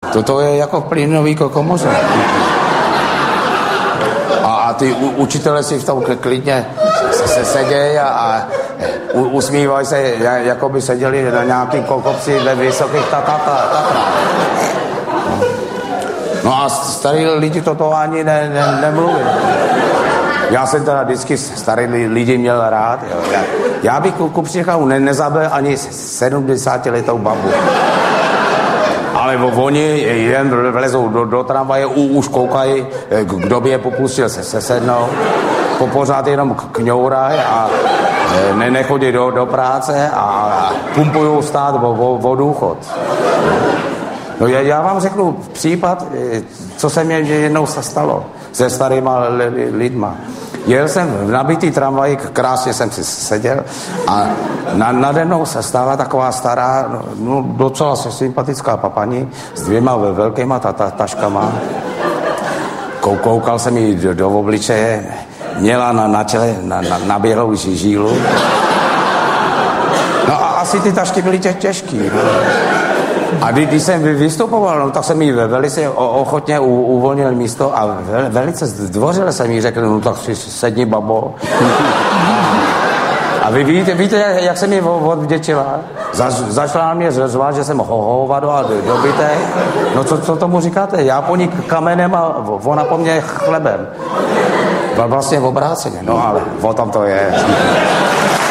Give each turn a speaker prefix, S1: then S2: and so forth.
S1: To je jako v plynový komoře. A ty učitelé si v tom klidně sedějí a usmívají se, jako by seděli na nějakým kopci ve vysokých Tatrách. No a starý lidi toto ani nemluví. Já jsem teda vždycky starý lidi měl rád. Jo. Já bych ku příkladu nezabil ani 70letou babu. Ale oni jen vlezou do tramvaje, už koukají, kdo by je popustil se sednou. Pořád jenom kňourají a nechodí do práce a pumpují stát o důchod. No já vám řeknu případ, co se mě jednou stalo se starýma lidma. Jel jsem v nabitý tramvaji, krásně jsem si seděl a nade mnou se stála taková stará, no docela sympatická papaní s 2 velkýma taškama. Koukal jsem jí do obličeje, měla na čele naběhlou žílu. No a asi ty tašky byly těžký. No. A když jsem vystupoval, no, tak jsem jí velice ochotně uvolnil místo a velice zdvořile jsem jí řekl, no tak si sedni, babo. A vy víte, jak jsem jí odvděčila? Začala na mě řvát, že jsem hovado a dobytej. No co tomu říkáte? Já po ní kamenem a ona po mně chlebem. Vlastně v obráceně. No ale o tom to je.